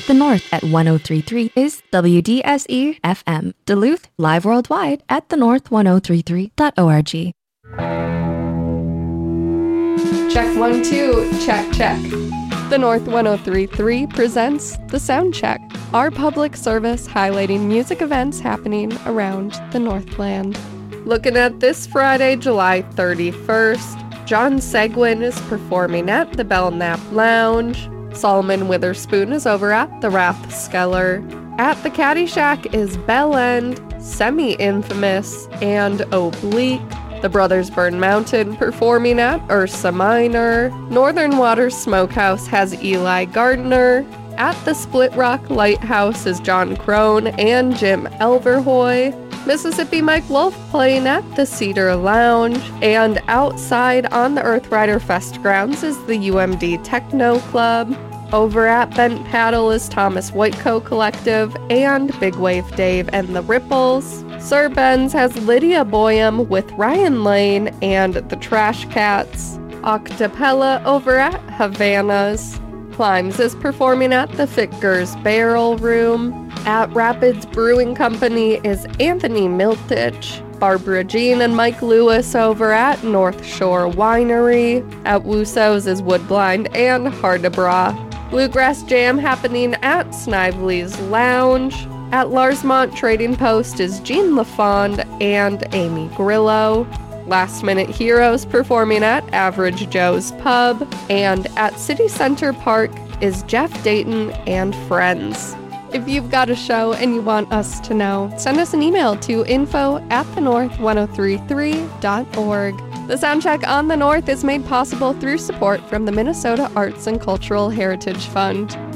The North at 103.3 is WDSE FM. Duluth, live worldwide at thenorth1033.org. Check 1, 2, check. The North 103.3 presents The Sound Check, our public service highlighting music events happening around the Northland. Looking at this Friday, July 31st, John Seguin is performing at the Belknap Lounge. Solomon Witherspoon is over at the Rathskeller. At the Caddyshack is Bell End, Semi-Infamous, and Oblique. The Brothers Burn Mountain performing at Ursa Minor. Northern Waters Smokehouse has Eli Gardner. At the Split Rock Lighthouse is John Crone and Jim Elverhoy. Mississippi Mike Wolf playing at the Cedar Lounge. And outside on the Earthrider Fest grounds is the UMD Techno Club. Over at Bent Paddle is Thomas Whitecoat Collective and Big Wave Dave and the Ripples. Sir Ben's has Lydia Boyum with Ryan Lane and the Trash Cats. Octapella over at Havana's. Climbs is performing at the Fickers Barrel Room. At Rapids Brewing Company is Anthony Miltich. Barbara Jean and Mike Lewis over at North Shore Winery. At Wusso's is Woodblind and Hardebra. Bluegrass Jam happening at Snively's Lounge. At Larsmont Trading Post is Jean LaFond and Amy Grillo. Last Minute Heroes performing at Average Joe's Pub. And at City Center Park is Jeff Dayton and Friends. If you've got a show and you want us to know, send us an email to info@thenorth1033.org. The Soundcheck on the North is made possible through support from the Minnesota Arts and Cultural Heritage Fund.